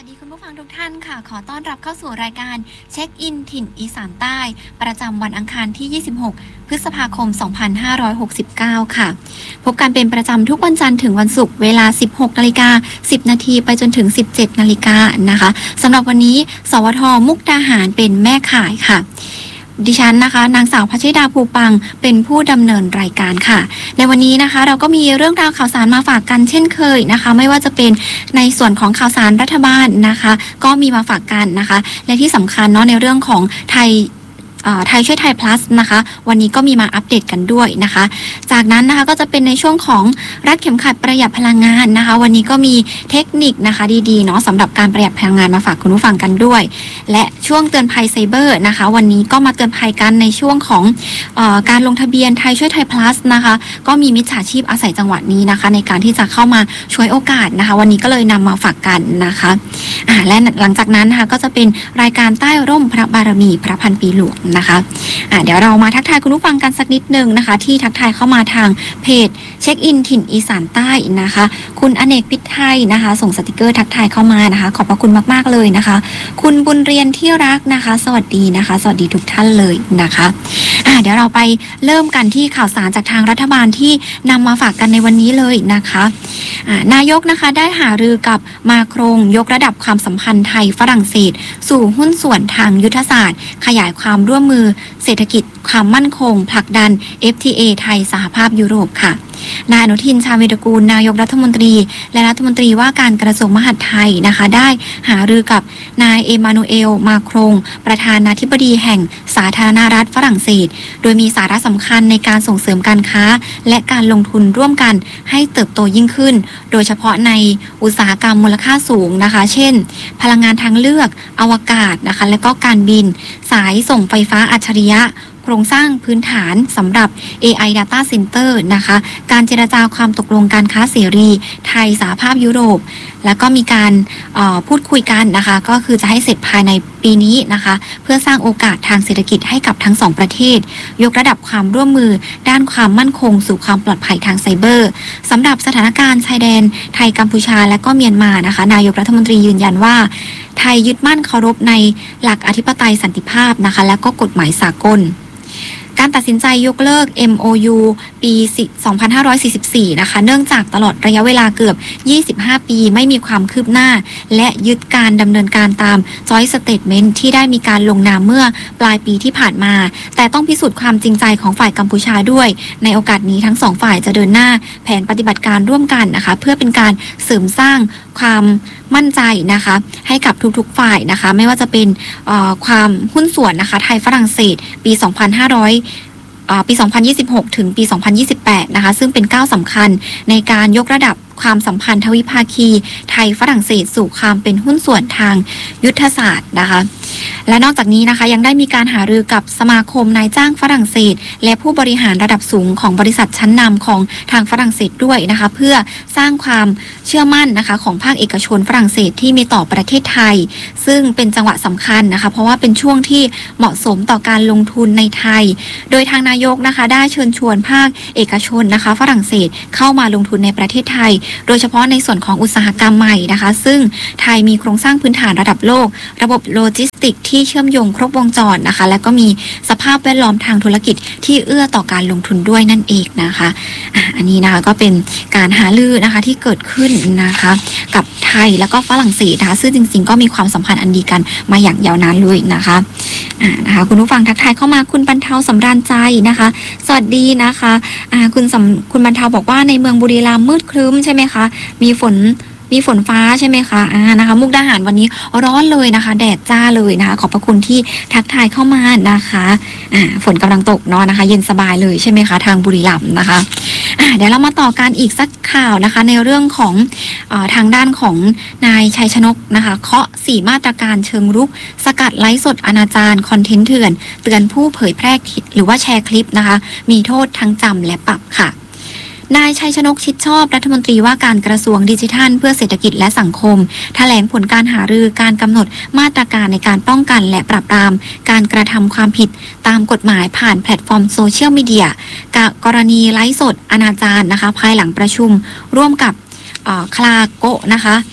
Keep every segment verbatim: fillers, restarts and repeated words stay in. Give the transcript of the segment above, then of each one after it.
ดีคุณผู้ฟังทุกท่านค่ะขอต้อนรับเข้าสู่รายการเช็คอินถิ่นอีสานใต้ประจำวันอังคารที่ยี่สิบหกพฤษภาคมสองพันห้าร้อยหกสิบเก้าค่ะพบกันเป็นประจำทุกวันจันทร์ถึงวันศุกร์เวลา สิบหกนาฬิกาสิบนาทีไปจนถึง สิบเจ็ดนาฬิกานะคะสำหรับวันนี้สวทมุกดาหารเป็นแม่ข่ายค่ะดิฉันนะคะนางสาวพัชริดาภูปังเป็นผู้ดำเนินรายการค่ะในวันนี้นะคะเราก็มีเรื่องราวข่าวสารมาฝากกันเช่นเคยนะคะไม่ว่าจะเป็นในส่วนของข่าวสารรัฐบาลนะคะก็มีมาฝากกันนะคะและที่สำคัญเนาะในเรื่องของไทยไทยช่วยไทย plus นะคะวันนี้ก็มีมาอัปเดตกันด้วยนะคะจากนั้นนะคะก็จะเป็นในช่วงของรัดเข็มขัดประหยัดพลังงานนะคะวันนี้ก็มีเทคนิคนะคะดีๆเนาะสำหรับการประหยัดพลังงานมาฝากคุณผู้ฟังกันด้วยและช่วงเตือนภัยไซเบอร์นะคะวันนี้ก็มาเตือนภัยกันในช่วงของเอ่อการลงทะเบียนไทยช่วยไทย plus นะคะก็มีมิจฉาชีพอาศัยจังหวะนี้นะคะในการที่จะเข้ามาช่วยโอกาสนะคะวันนี้ก็เลยนำมาฝากกันนะคะอ่าและหลังจากนั้นนะคะก็จะเป็นรายการใต้ร่มพระบารมีพระพันปีหลวงนะคะอ่ะเดี๋ยวเรามาทักทายคุณผู้ฟังกันสักนิดนึงนะคะที่ทักทายเข้ามาทางเพจเช็คอินถิ่นอีสานใต้นะคะคุณอเนกพิษไทยนะคะส่งสติกเกอร์ทักทายเข้ามานะคะขอบพระคุณมากๆเลยนะคะคุณบุญเรียนที่รักนะคะสวัสดีนะคะสวัสดีทุกท่านเลยนะคะอ่ะเดี๋ยวเราไปเริ่มกันที่ข่าวสารจากทางรัฐบาลที่นำมาฝากกันในวันนี้เลยนะคะอ่านายกนะคะได้หารือกับมาโครงยกระดับความสัมพันธ์ไทยฝรั่งเศสสู่หุ้นส่วนทางยุทธศาสตร์ขยายความร่วมมือเศรษฐกิจความมั่นคงผลักดัน เอฟ ที เอ ไทยสหภาพยุโรปค่ะนายอนุทินชาญวีรกูลนายกรัฐมนตรีและรัฐมนตรีว่าการกระทรวงมหาดไทยนะคะได้หารือกับนายเอมานูเอลมาโครงประธานาธิบดีแห่งสาธารณรัฐฝรั่งเศสโดยมีสาระสำคัญในการส่งเสริมการค้าและการลงทุนร่วมกันให้เติบโตยิ่งขึ้นโดยเฉพาะในอุตสาหกรรมมูลค่าสูงนะคะเช่นพลังงานทางเลือกอวกาศนะคะและก็การบินสายส่งไฟฟ้าอัจฉริยะโครงสร้างพื้นฐานสำหรับ เอ ไอ Data Center นะคะการเจรจาความตกลงการค้าเสรีไทยสหภาพยุโรปแล้วก็มีการพูดคุยกันนะคะก็คือจะให้เสร็จภายในปีนี้นะคะเพื่อสร้างโอกาสทางเศรษฐกิจให้กับทั้งสองประเทศยกระดับความร่วมมือด้านความมั่นคงสู่ความปลอดภัยทางไซเบอร์สำหรับสถานการณ์ชายแดนไทยกัมพูชาและก็เมียนมานะคะนายกรัฐมนตรียืนยันว่าไทยยึดมั่นเคารพในหลักอธิปไตยสันติภาพนะคะและก็กฎหมายสากลการตัดสินใจยกเลิก เอ็ม โอ ยู ปี สองพันห้าร้อยสี่สิบสี่ นะคะเนื่องจากตลอดระยะเวลาเกือบ ยี่สิบห้า ปีไม่มีความคืบหน้าและยึดการดำเนินการตาม Joint Statement ที่ได้มีการลงนามเมื่อปลายปีที่ผ่านมาแต่ต้องพิสูจน์ความจริงใจของฝ่ายกัมพูชาด้วยในโอกาสนี้ทั้งสองฝ่ายจะเดินหน้าแผนปฏิบัติการร่วมกันนะคะเพื่อเป็นการเสริมสร้างความมั่นใจนะคะให้กับทุกๆฝ่ายนะคะไม่ว่าจะเป็นความหุ้นส่วนนะคะไทยฝรั่งเศสปี สองพันห้าร้อยปี สองพันยี่สิบหก ถึงปี สองพันยี่สิบแปด นะคะซึ่งเป็นก้าวสำคัญในการยกระดับความสัมพันธ์ทวิภาคีไทยฝรั่งเศสสู่ความเป็นหุ้นส่วนทางยุทธศาสตร์นะคะและนอกจากนี้นะคะยังได้มีการหารือกับสมาคมนายจ้างฝรั่งเศสและผู้บริหารระดับสูงของบริษัทชั้นนำของทางฝรั่งเศสด้วยนะคะเพื่อสร้างความเชื่อมั่นนะคะของภาคเอกชนฝรั่งเศสที่มีต่อประเทศไทยซึ่งเป็นจังหวะสำคัญนะคะเพราะว่าเป็นช่วงที่เหมาะสมต่อการลงทุนในไทยโดยทางนายกนะคะได้เชิญชวนภาคเอกชนนะคะฝรั่งเศสเข้ามาลงทุนในประเทศไทยโดยเฉพาะในส่วนของอุตสาหกรรมใหม่นะคะซึ่งไทยมีโครงสร้างพื้นฐานระดับโลกระบบโลจิสติกที่เชื่อมโยงครบวงจรนะคะและก็มีสภาพแวดล้อมทางธุรกิจที่เอื้อต่อการลงทุนด้วยนั่นเองนะคะอ่ะอันนี้นะคะก็เป็นการหารือนะคะที่เกิดขึ้นนะคะกับไทยแล้วก็ฝรั่งเศสนะคะซึ่งจริงๆก็มีความสัมพันธ์อันดีกันมาอย่างยาวนานเลยนะคะอ่านะคะคุณผู้ฟังทักทายเข้ามาคุณบรรเทาสำราญใจนะคะสวัสดีนะคะอ่าคุณสำคุณบรรเทาบอกว่าในเมืองบุรีรัมย์มืดครึ้มใช่ไหมคะมีฝนมีฝนฟ้าใช่ไหมคะอ่านะคะมุกดาหารวันนี้ร้อนเลยนะคะแดดจ้าเลยนะคะขอบพระคุณที่ทักทายเข้ามานะคะอ่าฝนกำลังตกเนาะนะคะเย็นสบายเลยใช่ไหมคะทางบุรีรัมย์นะคะอ่าเดี๋ยวเรามาต่อกันอีกสักข่าวนะคะในเรื่องของเอ่อทางด้านของนายชัยชนกนะคะเคาะสี่มาตรการเชิงรุกสกัดไลฟ์สดอนาจารคอนเทนต์เถื่อนเตือนผู้เผยแพร่หรือว่าแชร์คลิปนะคะมีโทษทั้งจำและปรับค่ะนายชัยชนกชิดชอบรัฐมนตรีว่าการกระทรวงดิจิทัลเพื่อเศรษฐกิจและสังคมแถลงผลการหารือการกำหนดมาตรการในการป้องกันและปราบปรามการกระทำความผิดตามกฎหมายผ่านแพลตฟอร์มโซเชียลมีเดียกรณีไลฟ์สดอนาจารนะคะภายหลังประชุมร่วมกับคลาโกนะคะ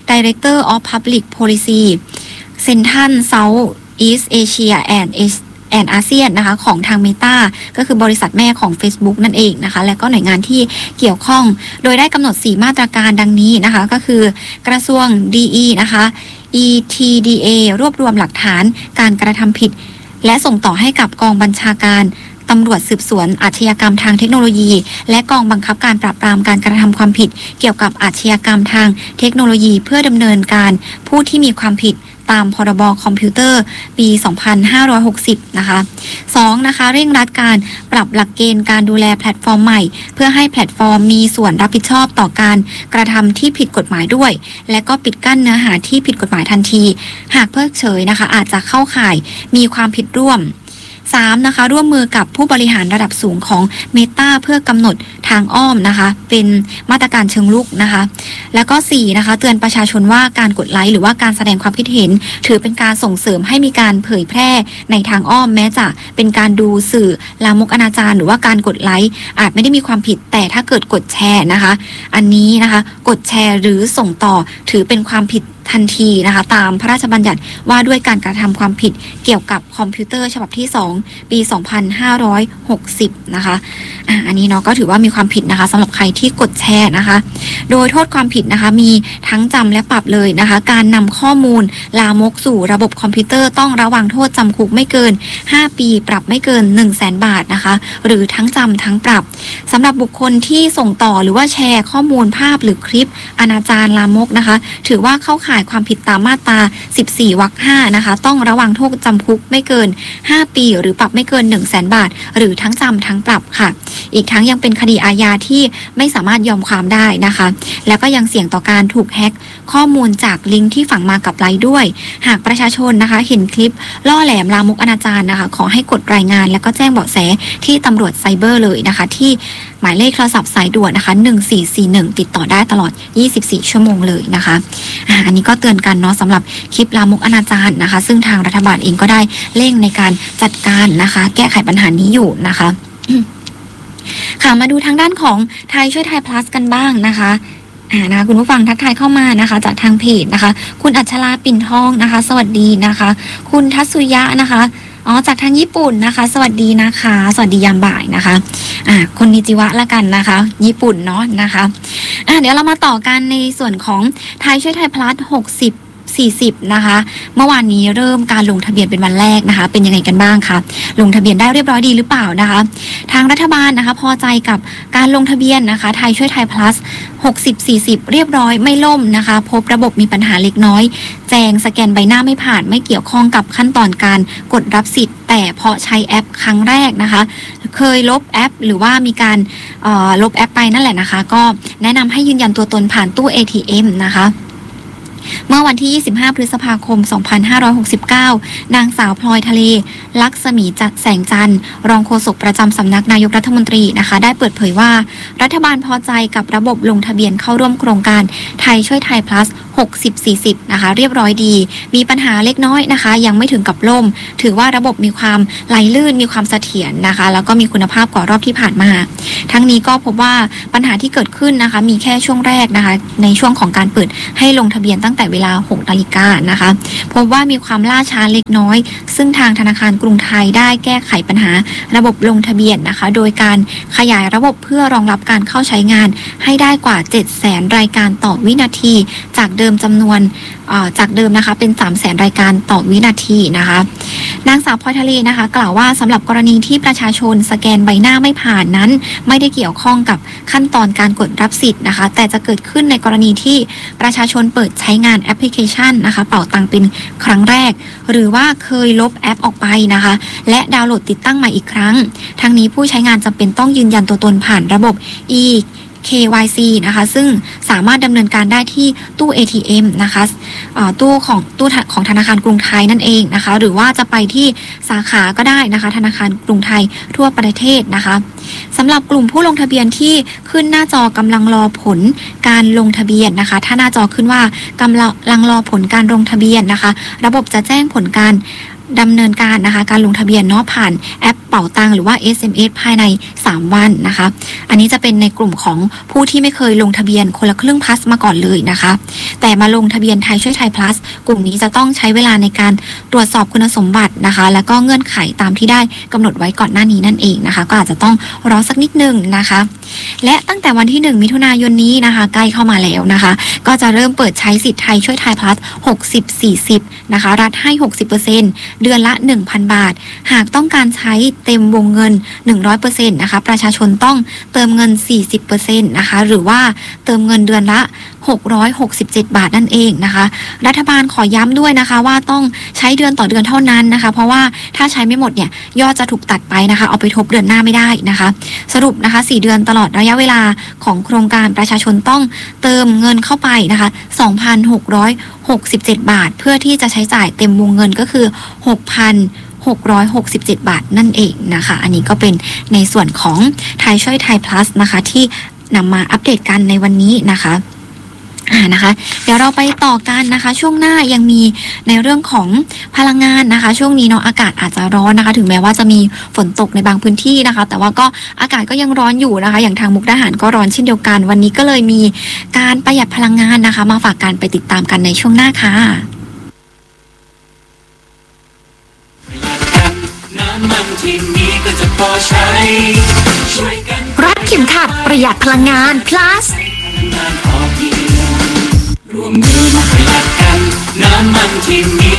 Director of Public Policy Central South East Asia andแอนอาเซียนนะคะของทาง Meta ก็คือบริษัทแม่ของ Facebook นั่นเองนะคะและก็หน่วยงานที่เกี่ยวข้องโดยได้กำหนดสี่มาตรการดังนี้นะคะก็คือกระทรวง ดี อี นะคะ อี ที ดี เอ รวบรวมหลักฐานการกระทำผิดและส่งต่อให้กับกองบัญชาการตำรวจสืบสวนอาชญากรรมทางเทคโนโลยีและกองบังคับการปราบปรามการกระทำความผิดเกี่ยวกับอาชญากรรมทางเทคโนโลยีเพื่อดำเนินการผู้ที่มีความผิดตามพรบคอมพิวเตอร์ปี สองพันห้าร้อยหกสิบ นะคะ สอง นะคะเร่งรัดการปรับหลักเกณฑ์การดูแลแพลตฟอร์มใหม่เพื่อให้แพลตฟอร์มมีส่วนรับผิดชอบต่อการกระทำที่ผิดกฎหมายด้วยและก็ปิดกั้นเนื้อหาที่ผิดกฎหมายทันทีหากเพิกเฉยนะคะอาจจะเข้าข่ายมีความผิดร่วมสาม นะคะร่วมมือกับผู้บริหารระดับสูงของ Meta เพื่อกำหนดทางอ้อมนะคะเป็นมาตรการเชิงลุกนะคะแล้วก็สี่นะคะเตือนประชาชนว่าการกดไลค์หรือว่าการแสดงความคิดเห็นถือเป็นการส่งเสริมให้มีการเผยแพร่ในทางอ้อมแม้จะเป็นการดูสื่อลามกอนาจารหรือว่าการกดไลค์อาจไม่ได้มีความผิดแต่ถ้าเกิดกดแชร์นะคะอันนี้นะคะกดแชร์หรือส่งต่อถือเป็นความผิดทันทีนะคะตามพระราชบัญญัติว่าด้วยการกระทำความผิดเกี่ยวกับคอมพิวเตอร์ฉบับที่สองปี สองพันห้าร้อยหกสิบ นะคะอ่ะอันนี้เนาะก็ถือว่ามีความผิดนะคะสำหรับใครที่กดแชร์นะคะโดยโทษความผิดนะคะมีทั้งจำและปรับเลยนะคะการนำข้อมูลลามกสู่ระบบคอมพิวเตอร์ต้องระวังโทษจำคุกไม่เกินห้าปีปรับไม่เกิน หนึ่งแสน บาทนะคะหรือทั้งจำทั้งปรับสำหรับบุคคลที่ส่งต่อหรือว่าแชร์ข้อมูลภาพหรือคลิปอนาจารลามกนะคะถือว่าเข้าข่ายความผิดตามมาตราสิบสี่วรรคห้านะคะต้องระวังโทษจำคุกไม่เกินห้าปีหรือปรับไม่เกิน หนึ่งแสน บาทหรือทั้งจำทั้งปรับค่ะอีกทั้งยังเป็นคดีอาญาที่ไม่สามารถยอมความได้นะคะแล้วก็ยังเสี่ยงต่อการถูกแฮ็กข้อมูลจากลิงก์ที่ฝังมากับไลน์ด้วยหากประชาชนนะคะเห็นคลิปล่อแหลมลามกอนาจารนะคะขอให้กดรายงานแล้วก็แจ้งเบาะแสที่ตำรวจไซเบอร์เลยนะคะที่หมายเลขโทรศัพท์สายด่วนนะคะหนึ่งสี่สี่หนึ่งติดต่อได้ตลอดยี่สิบสี่ชั่วโมงเลยนะคะอ่าอันนี้ก็เตือนกันเนาะสำหรับคลิปลามกอนาจารนะคะซึ่งทางรัฐบาลเองก็ได้เร่งในการจัดการนะคะแก้ไขปัญหานี้อยู่นะคะค่ะมาดูทางด้านของไทยช่วยไทย plus กันบ้างนะคะอ่านะคุณผู้ฟังทักทายเข้ามานะคะจากทางเพจนะคะคุณอัชราปิ่นทองนะคะสวัสดีนะคะคุณทัศยะนะคะอ๋อจากทางญี่ปุ่นนะคะสวัสดีนะคะสวัสดียามบ่ายนะคะอ่าคนนิจิวะละกันนะคะญี่ปุ่นเนาะนะคะอ่าเดี๋ยวเรามาต่อกันในส่วนของไทยช่วยไทย plus หกสิบสี่สิบนะคะเมื่อวานนี้เริ่มการลงทะเบียนเป็นวันแรกนะคะเป็นยังไงกันบ้างคะลงทะเบียนได้เรียบร้อยดีหรือเปล่านะคะทางรัฐบาลนะคะพอใจกับการลงทะเบียนนะคะไทยช่วยไทย plus หกสิบ สี่สิบเรียบร้อยไม่ล่มนะคะพบระบบมีปัญหาเล็กน้อยแจ้งสแกนใบหน้าไม่ผ่านไม่เกี่ยวข้องกับขั้นตอนการกดรับสิทธิ์แต่เพราะใช้แอปครั้งแรกนะคะเคยลบแอปหรือว่ามีการลบแอปไปนั่นแหละนะคะก็แนะนำให้ยืนยันตัวตนผ่านตู้ เอ ที เอ็ม นะคะเมื่อวันที่ยี่สิบห้าพฤษภาคมสองพันห้าร้อยหกสิบเก้านางสาวพลอยทะเลลักษมีจัดแสงจันทร์รองโฆษกประจำสำนักนายกรัฐมนตรีนะคะได้เปิดเผยว่ารัฐบาลพอใจกับระบบลงทะเบียนเข้าร่วมโครงการไทยช่วยไทย plus หกสิบ สี่สิบนะคะเรียบร้อยดีมีปัญหาเล็กน้อยนะคะยังไม่ถึงกับล่มถือว่าระบบมีความไหลลื่นมีความเสถียรนะคะแล้วก็มีคุณภาพกว่ารอบที่ผ่านมาทั้งนี้ก็พบว่าปัญหาที่เกิดขึ้นนะคะมีแค่ช่วงแรกนะคะในช่วงของการเปิดให้ลงทะเบียนตั้งแต่เวลาหกนาฬิกานะคะพบว่ามีความล่าช้าเล็กน้อยซึ่งทางธนาคารกรุงไทยได้แก้ไขปัญหาระบบลงทะเบียนนะคะโดยการขยายระบบเพื่อรองรับการเข้าใช้งานให้ได้กว่า เจ็ดแสน รายการต่อวินาทีจากเดิมจำนวนจากเดิมนะคะเป็น สามแสน รายการต่อวินาทีนะคะนางสาวพลอยทะเลนะคะกล่าวว่าสำหรับกรณีที่ประชาชนสแกนใบหน้าไม่ผ่านนั้นไม่ได้เกี่ยวข้องกับขั้นตอนการกดรับสิทธิ์นะคะแต่จะเกิดขึ้นในกรณีที่ประชาชนเปิดใช้งานแอปพลิเคชันนะคะเป๋าตังเป็นครั้งแรกหรือว่าเคยลบแอปออกไปนะคะและดาวน์โหลดติดตั้งใหม่อีกครั้งทั้งนี้ผู้ใช้งานจำเป็นต้องยืนยันตัวตนผ่านระบบ eเค วาย ซี นะคะซึ่งสามารถดำเนินการได้ที่ตู้ เอ ที เอ็ม นะคะตู้ของตู้ของธนาคารกรุงไทยนั่นเองนะคะหรือว่าจะไปที่สาขาก็ได้นะคะธนาคารกรุงไทยทั่วประเทศนะคะสำหรับกลุ่มผู้ลงทะเบียนที่ขึ้นหน้าจอกำลังรอผลการลงทะเบียนนะคะถ้าหน้าจอขึ้นว่ากำลังรอผลการลงทะเบียนนะคะระบบจะแจ้งผลการดำเนินการนะคะการลงทะเบียนเนาะผ่านแอปเป๋าตังหรือว่า เอส เอ็ม เอส ภายในสามวันนะคะอันนี้จะเป็นในกลุ่มของผู้ที่ไม่เคยลงทะเบียนคนละครึ่ง plus มาก่อนเลยนะคะแต่มาลงทะเบียนไทยช่วยไทย plus กลุ่มนี้จะต้องใช้เวลาในการตรวจสอบคุณสมบัตินะคะแล้วก็เงื่อนไขตามที่ได้กำหนดไว้ก่อนหน้านี้นั่นเองนะคะก็อาจจะต้องรอสักนิดนึงนะคะและตั้งแต่วันที่หนึ่งมิถุนายนนี้นะคะใกล้เข้ามาแล้วนะคะก็จะเริ่มเปิดใช้สิทธิ์ไทยช่วยไทย plus หกสิบ สี่สิบนะคะรัฐให้ หกสิบเปอร์เซ็นต์ เดือนละ หนึ่งพัน บาทหากต้องการใช้เต็มวงเงิน หนึ่งร้อยเปอร์เซ็นต์ นะคะประชาชนต้องเติมเงิน สี่สิบเปอร์เซ็นต์ นะคะหรือว่าเติมเงินเดือนละหกร้อยหกสิบเจ็ดบาทนั่นเองนะคะรัฐบาลขอย้ำด้วยนะคะว่าต้องใช้เดือนต่อเดือนเท่านั้นนะคะเพราะว่าถ้าใช้ไม่หมดเนี่ยยอดจะถูกตัดไปนะคะเอาไปทบเดือนหน้าไม่ได้นะคะสรุปนะคะสี่เดือนตลอดระยะเวลาของโครงการประชาชนต้องเติมเงินเข้าไปนะคะ สองพันหกร้อยหกสิบเจ็ด บาทเพื่อที่จะใช้จ่ายเต็มวงเงินก็คือ หกพันหกร้อยหกสิบเจ็ด บาทนั่นเองนะคะอันนี้ก็เป็นในส่วนของไทยช่วยไทย plus นะคะที่นำมาอัปเดตกันในวันนี้นะคะอ่านะคะเดี๋ยวเราไปต่อกันนะคะช่วงหน้ายังมีในเรื่องของพลังงานนะคะช่วงนี้เนาะอากาศอาจจะร้อนนะคะถึงแม้ว่าจะมีฝนตกในบางพื้นที่นะคะแต่ว่าก็อากาศก็ยังร้อนอยู่นะคะอย่างทางมุกดาหารก็ร้อนเช่นเดียวกันวันนี้ก็เลยมีการประหยัดพลังงานนะคะมาฝากกันไปติดตามกันในช่วงหน้าค่ะรัดเข็มขัดประหยัดพลังงาน plusรวมมือมาประหยัดกันน้ำมันที่มี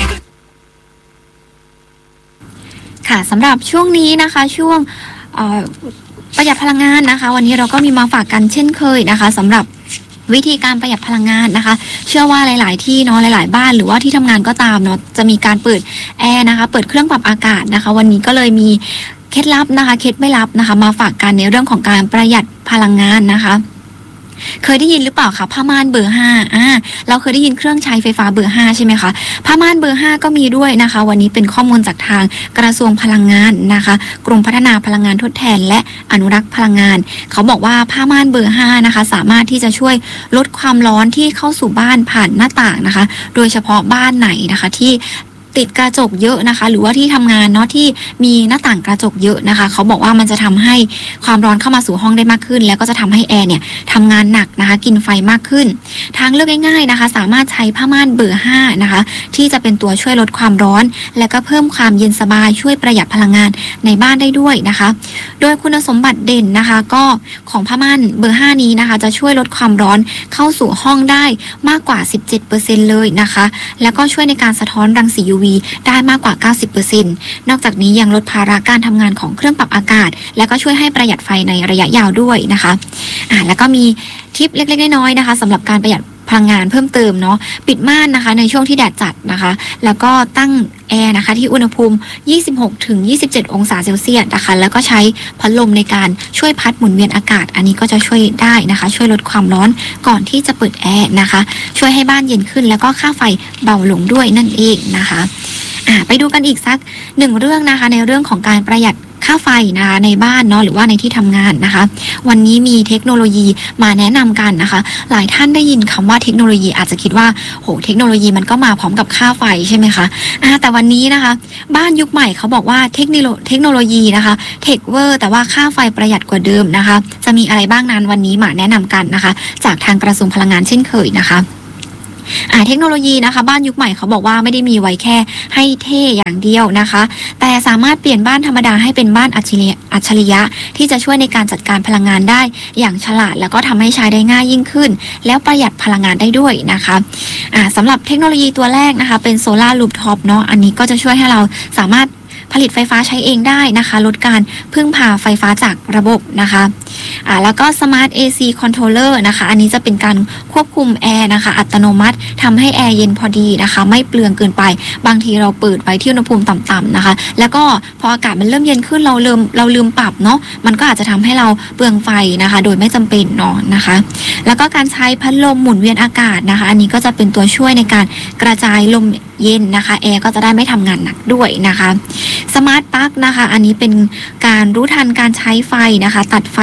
ค่ะสำหรับช่วงนี้นะคะช่วงประหยัดพลังงานนะคะวันนี้เราก็มีมาฝากกันเช่นเคยนะคะสำหรับวิธีการประหยัดพลังงานนะคะเชื่อว่าหลายๆที่เนาะหลายๆบ้านหรือว่าที่ทำงานก็ตามเนาะจะมีการเปิดแอร์นะคะเปิดเครื่องปรับอากาศนะคะวันนี้ก็เลยมีเคล็ดลับนะคะเคล็ดไม่ลับนะคะมาฝากกันในเรื่องของการประหยัดพลังงานนะคะเคยได้ยินหรือเปล่าคะผ้าม่านเบอร์ห้าอ่าเราเคยได้ยินเครื่องใช้ไฟฟ้าเบอร์ห้าใช่ไหมคะผ้าม่านเบอร์ห้าก็มีด้วยนะคะวันนี้เป็นข้อมูลจากทางกระทรวงพลังงานนะคะกรมพัฒนาพลังงานทดแทนและอนุรักษ์พลังงานเขาบอกว่าผ้าม่านเบอร์ห้านะคะสามารถที่จะช่วยลดความร้อนที่เข้าสู่บ้านผ่านหน้าต่างนะคะโดยเฉพาะบ้านไหนนะคะที่ติดกระจกเยอะนะคะหรือว่าที่ทำงานเนาะที่มีหน้าต่างกระจกเยอะนะคะเขาบอกว่ามันจะทำให้ความร้อนเข้ามาสู่ห้องได้มากขึ้นแล้วก็จะทำให้แอร์เนี่ยทำงานหนักนะคะกินไฟมากขึ้นทางเลือกง่ายๆนะคะสามารถใช้ผ้าม่านเบอร์ห้านะคะที่จะเป็นตัวช่วยลดความร้อนและก็เพิ่มความเย็นสบายช่วยประหยัดพลังงานในบ้านได้ด้วยนะคะโดยคุณสมบัติเด่นนะคะก็ของผ้าม่านเบอร์ห้านี้นะคะจะช่วยลดความร้อนเข้าสู่ห้องได้มากกว่า สิบเจ็ดเปอร์เซ็นต์ เลยนะคะแล้วก็ช่วยในการสะท้อนรังสี ยู วี ได้มากกว่า เก้าสิบเปอร์เซ็นต์ นอกจากนี้ยังลดภาระการทำงานของเครื่องปรับอากาศและก็ช่วยให้ประหยัดไฟในระยะยาวด้วยนะคะอ่าแล้วก็มีทิปเล็กๆน้อยๆนะคะสำหรับการประหยัดพลังงานเพิ่มเติมเนาะปิดม่านนะคะในช่วงที่แดดจัดนะคะแล้วก็ตั้งแอร์นะคะที่อุณหภูมิ ยี่สิบหกถึงยี่สิบเจ็ด องศาเซลเซียสนะคะแล้วก็ใช้พัดลมในการช่วยพัดหมุนเวียนอากาศอันนี้ก็จะช่วยได้นะคะช่วยลดความร้อนก่อนที่จะเปิดแอร์นะคะช่วยให้บ้านเย็นขึ้นแล้วก็ค่าไฟเบาลงด้วยนั่นเองนะคะอ่าไปดูกันอีกสักหนึ่งเรื่องนะคะในเรื่องของการประหยัดค่าไฟนะคะในบ้านเนาะหรือว่าในที่ทำงานนะคะวันนี้มีเทคโนโลยีมาแนะนำกันนะคะหลายท่านได้ยินคำว่าเทคโนโลยีอาจจะคิดว่าโหเทคโนโลยีมันก็มาพร้อมกับค่าไฟใช่ไหมคะอ่าแต่วันนี้นะคะบ้านยุคใหม่เขาบอกว่าเทคโนโลเทคโนโลยีนะคะเทคเวอร์แต่ว่าค่าไฟประหยัดกว่าเดิมนะคะจะมีอะไรบ้างนั้นวันนี้มาแนะนำกันนะคะจากทางกระทรวงพลังงานเช่นเคยนะคะอ่าเทคโนโลยีนะคะบ้านยุคใหม่เขาบอกว่าไม่ได้มีไว้แค่ให้เท่อย่างเดียวนะคะแต่สามารถเปลี่ยนบ้านธรรมดาให้เป็นบ้านอัจฉริยะอัจฉริยะที่จะช่วยในการจัดการพลังงานได้อย่างฉลาดแล้วก็ทำให้ใช้ได้ง่ายยิ่งขึ้นแล้วประหยัดพลังงานได้ด้วยนะคะอ่าสำหรับเทคโนโลยีตัวแรกนะคะเป็นโซลาร์รูฟท็อปเนาะอันนี้ก็จะช่วยให้เราสามารถผลิตไฟฟ้าใช้เองได้นะคะลดการพึ่งพาไฟฟ้าจากระบบนะคะอ่าแล้วก็ Smart เอ ซี Controller นะคะอันนี้จะเป็นการควบคุมแอร์นะคะอัตโนมัติทำให้แอร์เย็นพอดีนะคะไม่เปลืองเกินไปบางทีเราเปิดไว้ที่อุณหภูมิต่ำๆนะคะแล้วก็พออากาศมันเริ่มเย็นขึ้นเราลืมเราลืมปรับเนาะมันก็อาจจะทำให้เราเปลืองไฟนะคะโดยไม่จำเป็นเนาะนะคะแล้วก็การใช้พัดลมหมุนเวียนอากาศนะคะอันนี้ก็จะเป็นตัวช่วยในการกระจายลมเย็นนะคะแอร์ก็จะได้ไม่ทำงานหนักด้วยนะคะสมาร์ทปลั๊กนะคะอันนี้เป็นการรู้ทันการใช้ไฟนะคะตัดไฟอุปกรณ์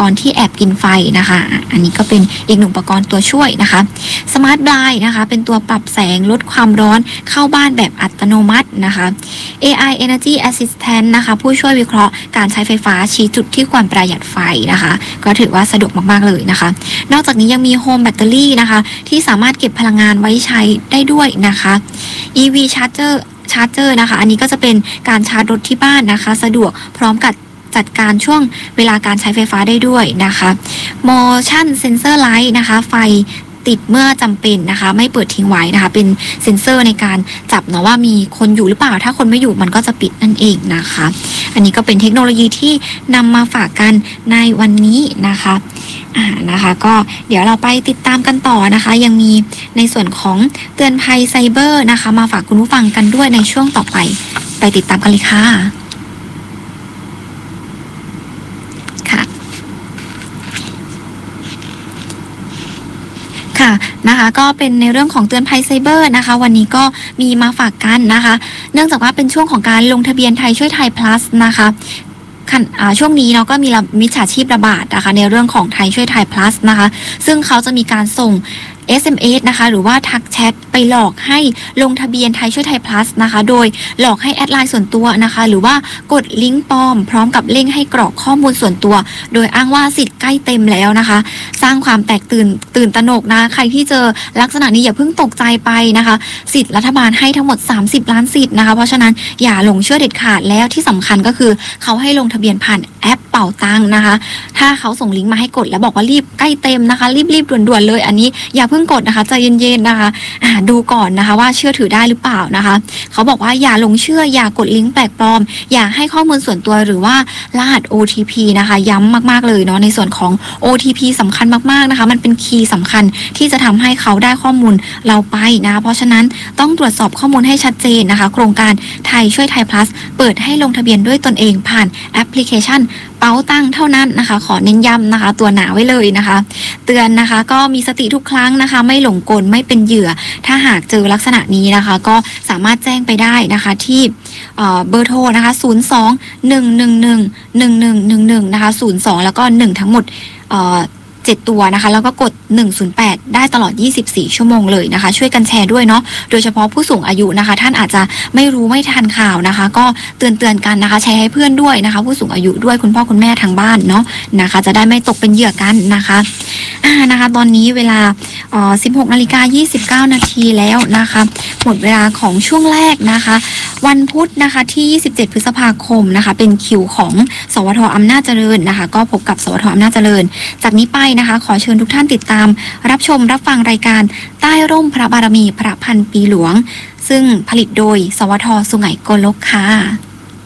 รณ์ที่แอบกินไฟนะคะอันนี้ก็เป็นอีกหนึ่งอุปกรณ์ตัวช่วยนะคะสมาร์ทบลายนะคะเป็นตัวปรับแสงลดความร้อนเข้าบ้านแบบอัตโนมัตินะคะ เอ ไอ Energy Assistant นะคะผู้ช่วยวิเคราะห์การใช้ไฟฟ้าชี้จุดที่ควรประหยัดไฟนะคะก็ถือว่าสะดวกมากๆเลยนะคะนอกจากนี้ยังมีโฮมแบตเตอรี่นะคะที่สามารถเก็บพลังงานไว้ใช้ได้ด้วยนะคะ อี วี Chargerชาร์จเจอร์นะคะอันนี้ก็จะเป็นการชาร์จรถที่บ้านนะคะสะดวกพร้อมกับจัดการช่วงเวลาการใช้ไฟฟ้าได้ด้วยนะคะ Motion Sensor Light นะคะไฟติดเมื่อจำเป็นนะคะไม่เปิดทิ้งไว้นะคะเป็นเซ็นเซอร์ในการจับเนาะว่ามีคนอยู่หรือเปล่าถ้าคนไม่อยู่มันก็จะปิดนั่นเองนะคะอันนี้ก็เป็นเทคโนโลยีที่นำมาฝากกันในวันนี้นะคะอ่านะคะก็เดี๋ยวเราไปติดตามกันต่อนะคะยังมีในส่วนของเตือนภัยไซเบอร์นะคะมาฝากคุณผู้ฟังกันด้วยในช่วงต่อไปไปติดตามกันเลยค่ะค่ะค่ะนะคะก็เป็นในเรื่องของเตือนภัยไซเบอร์นะคะวันนี้ก็มีมาฝากกันนะคะเนื่องจากว่าเป็นช่วงของการลงทะเบียนไทยช่วยไทย plus นะคะช่วงนี้เราก็มีมิจฉาชีพระบาดนะคะในเรื่องของไทยช่วยไทย plus นะคะซึ่งเขาจะมีการส่ง เอส เอ็ม เอส นะคะหรือว่าทักแชทไปหลอกให้ลงทะเบียนไทยช่วยไทย plus นะคะโดยหลอกให้แอดไลน์ส่วนตัวนะคะหรือว่ากดลิงก์ปลอมพร้อมกับเร่งให้กรอกข้อมูลส่วนตัวโดยอ้างว่าสิทธิ์ใกล้เต็มแล้วนะคะสร้างความแตกตื่นตื่นตระหนกนะใครที่เจอลักษณะนี้อย่าเพิ่งตกใจไปนะคะสิทธิ์รัฐบาลให้ทั้งหมดสามสิบล้านสิทธิ์นะคะเพราะฉะนั้นอย่าหลงเชื่อเด็ดขาดแล้วที่สำคัญก็คือเขาให้ลงทะเบียนผ่านแอปเป่าตังนะคะถ้าเขาส่งลิงก์มาให้กดแล้วบอกว่ารีบใกล้เต็มนะคะรีบๆด่วนๆเลยอันนี้อย่าเพิ่งกดนะคะใจเย็นๆนะคะอ่าดูก่อนนะคะว่าเชื่อถือได้หรือเปล่านะคะเขาบอกว่าอย่าหลงเชื่ออย่ากดลิงก์แปลกปลอมอย่าให้ข้อมูลส่วนตัวหรือว่ารหัส โอ ที พี นะคะย้ำมากๆเลยเนาะในส่วนของ โอ ที พี สำคัญมากๆนะคะมันเป็นคีย์สำคัญที่จะทำให้เขาได้ข้อมูลเราไปนะคะเพราะฉะนั้นต้องตรวจสอบข้อมูลให้ชัดเจนนะคะโครงการไทยช่วยไทย plus เปิดให้ลงทะเบียนด้วยตนเองผ่านแอปพลิเคชันเป๋าตังเท่านั้นนะคะขอเน้นย้ำนะคะตัวหนาไว้เลยนะคะเตือนนะคะก็มีสติทุกครั้งนะคะไม่หลงกลไม่เป็นเหยื่อถ้าหากเจอลักษณะนี้นะคะก็สามารถแจ้งไปได้นะคะที่เบอร์โทรนะคะศูนย์ สอง หนึ่ง หนึ่ง หนึ่ง หนึ่ง หนึ่ง หนึ่ง หนึ่งนะคะศูนย์ สองแล้วก็หนึ่งทั้งหมดเจ็ดตัวนะคะแล้วก็กดหนึ่ง ศูนย์ แปดได้ตลอดยี่สิบสี่ชั่วโมงเลยนะคะช่วยกันแชร์ด้วยเนาะโดยเฉพาะผู้สูงอายุนะคะท่านอาจจะไม่รู้ไม่ทันข่าวนะคะก็เตือนเตือนกันนะคะแชร์ให้เพื่อนด้วยนะคะผู้สูงอายุด้วยคุณพ่อคุณแม่ทางบ้านเนาะนะคะจะได้ไม่ตกเป็นเหยื่อกันนะคะอ่านะคะตอนนี้เวลาเอ่อ สิบหกนาฬิกายี่สิบเก้านาทีแล้วนะคะหมดเวลาของช่วงแรกนะคะวันพุธนะคะที่ยี่สิบเจ็ดพฤษภาคมนะคะเป็นคิวของสวท.อำนาจเจริญนะคะก็พบกับสวท.อำนาจเจริญจากนี้ไปนะคะขอเชิญทุกท่านติดตามรับชมรับฟังรายการใต้ร่มพระบารมีพระพันปีหลวงซึ่งผลิตโดยสวท.สุไหงโกลกค่ะ